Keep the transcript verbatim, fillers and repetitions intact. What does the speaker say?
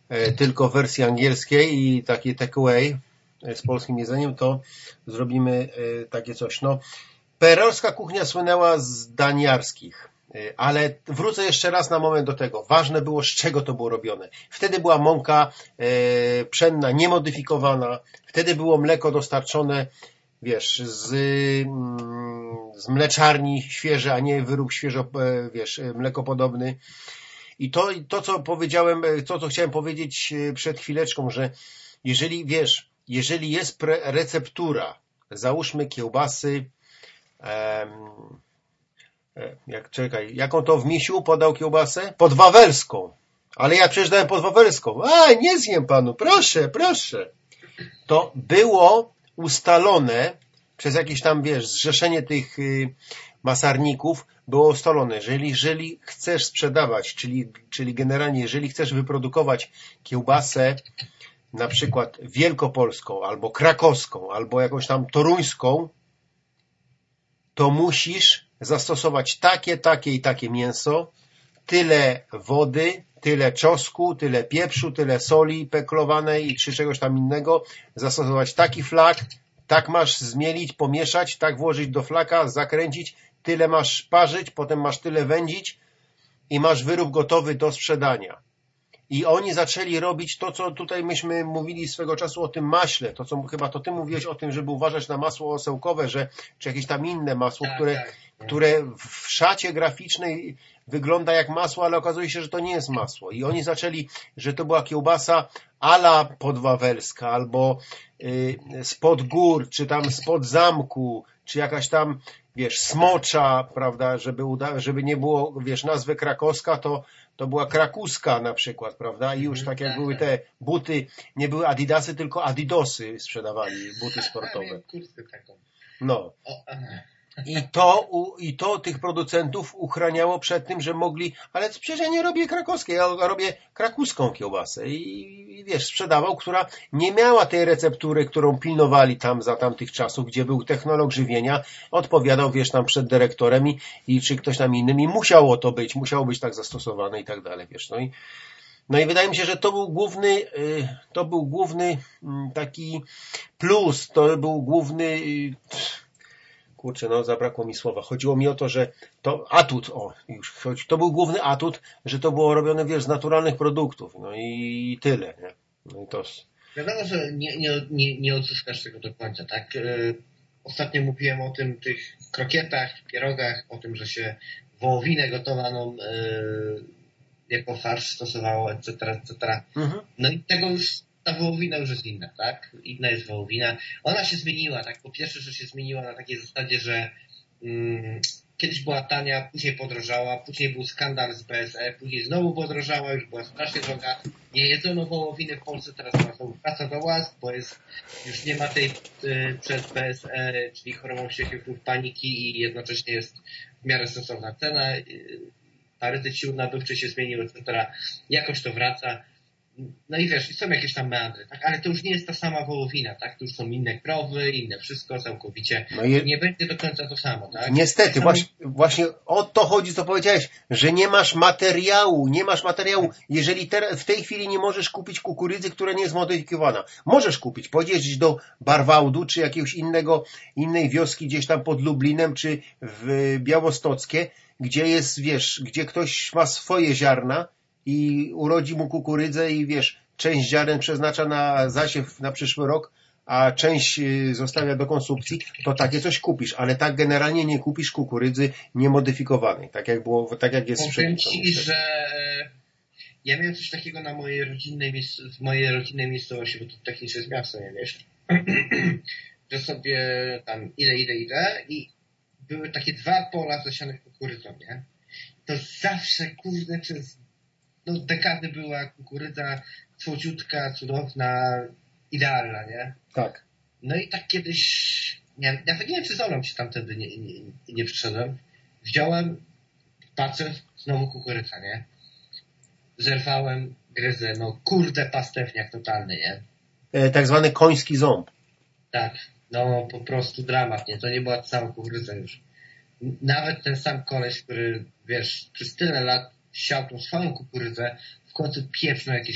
tylko w wersji angielskiej i takie takeaway z polskim jedzeniem, to zrobimy takie coś. No, perelowska kuchnia słynęła z dań jarskich, ale wrócę jeszcze raz na moment do tego. Ważne było, z czego to było robione. Wtedy była mąka pszenna niemodyfikowana, wtedy było mleko dostarczone, wiesz, z, z mleczarni świeże, a nie wyrób świeżo, wiesz, mlekopodobny. I to, to, co powiedziałem, to, co chciałem powiedzieć przed chwileczką, że jeżeli, wiesz, jeżeli jest pre, receptura, załóżmy kiełbasy, em, jak, czekaj, jaką to w misiu podał kiełbasę? Podwawelską. Ale ja przecież dałem podwawelską. A, nie zjem panu, proszę, proszę. To było ustalone przez jakieś tam, wiesz, zrzeszenie tych y, masarników, było ustalone, że jeżeli chcesz sprzedawać, czyli, czyli generalnie, jeżeli chcesz wyprodukować kiełbasę na przykład wielkopolską, albo krakowską, albo jakąś tam toruńską, to musisz zastosować takie, takie i takie mięso, tyle wody, tyle czosnku, tyle pieprzu, tyle soli peklowanej i czy czegoś tam innego, zastosować taki flak, tak masz zmielić, pomieszać, tak włożyć do flaka, zakręcić, tyle masz parzyć, potem masz tyle wędzić i masz wyrób gotowy do sprzedania. I oni zaczęli robić to, co tutaj myśmy mówili swego czasu o tym maśle, to co chyba to ty mówiłeś o tym, żeby uważać na masło osełkowe, że, czy jakieś tam inne masło, tak, które, tak, tak. które w szacie graficznej wygląda jak masło, ale okazuje się, że to nie jest masło. I oni zaczęli, że to była kiełbasa ala podwawelska, albo y, spod gór, czy tam spod zamku, czy jakaś tam, wiesz, smocza, prawda, żeby, uda, żeby nie było, wiesz, nazwy krakowska, to to była krakuska na przykład, prawda? I już tak jak były te buty, nie były adidasy, tylko adidosy sprzedawali, buty sportowe. No. I to, I to tych producentów uchraniało przed tym, że mogli, ale przecież ja nie robię krakowskiej, ja robię krakuską kiełbasę. I, i wiesz, sprzedawał, która nie miała tej receptury, którą pilnowali tam za tamtych czasów, gdzie był technolog żywienia, odpowiadał, wiesz, tam przed dyrektorem i, i czy ktoś tam innym i musiało to być, musiało być tak zastosowane i tak dalej, wiesz, no i No i wydaje mi się, że to był główny, to był główny taki plus, to był główny, kurczę, no zabrakło mi słowa. Chodziło mi o to, że to atut, o, już, to był główny atut, że to było robione, wiesz, z naturalnych produktów, no i tyle, nie? No i to... Wiadomo, że nie, nie, nie, nie odzyskasz tego do końca, tak? Ostatnio mówiłem o tym, tych krokietach, pierogach, o tym, że się wołowinę gotowaną jako farsz stosowało, et cetera, et cetera. Mhm. No i tego już, ta wołowina już jest inna, tak? Inna jest wołowina. Ona się zmieniła, tak? Po pierwsze, że się zmieniła na takiej zasadzie, że mm, kiedyś była tania, później podrożała, później był skandal z B S E, później znowu podrożała, już była strasznie droga. Nie jedzono wołowiny w Polsce, teraz wraca do łask, bo jest, już nie ma tej y, przed B S E, czyli chorobą wściekłych paniki i jednocześnie jest w miarę stosowna cena. Y, parytet sił nabywczy się zmienił, et cetera. Jakoś to wraca. No i wiesz, są jakieś tam meandry, tak? Ale to już nie jest ta sama wołowina, tak? To już są inne krowy, inne wszystko całkowicie. No i... Nie będzie do końca to samo, tak? Niestety, tak właśnie, właśnie o to chodzi, co powiedziałeś, że nie masz materiału, nie masz materiału, jeżeli teraz, w tej chwili nie możesz kupić kukurydzy, która nie jest modyfikowana. Możesz kupić, pojeździć do Barwałdu, czy jakiegoś innego, innej wioski gdzieś tam pod Lublinem, czy w Białostockie, gdzie jest, wiesz, gdzie ktoś ma swoje ziarna i urodzi mu kukurydzę i wiesz, część ziaren przeznacza na zasiew na przyszły rok, a część zostawia do konsumpcji, to takie coś kupisz, ale tak generalnie nie kupisz kukurydzy niemodyfikowanej, tak jak było, tak jak jest w Powiem ci, że ja miałem coś takiego na mojej rodzinnej, w mojej rodzinnej miejscowości, bo to technicznie jest miasto, nie wiesz, że sobie tam ile, ile, ile i były takie dwa pola zasiane kukurydzą, nie? To zawsze, kurde, przez no, dekady była kukurydza słodziutka, cudowna, idealna, nie? Tak. No i tak kiedyś, nie, ja tak nie wiem, czy z Olą się tamtędy nie, nie, nie przyszedłem. Wziąłem, patrzę, znowu kukurydza, nie? Zerwałem, gryzę, no kurde, pastewniak totalny, nie? E, tak zwany koński ząb. Tak, no po prostu dramat, nie? To nie była cała kukurydza już. Nawet ten sam koleś, który, wiesz, przez tyle lat siał tą swoją kukurydzę, w końcu pieprznął jakieś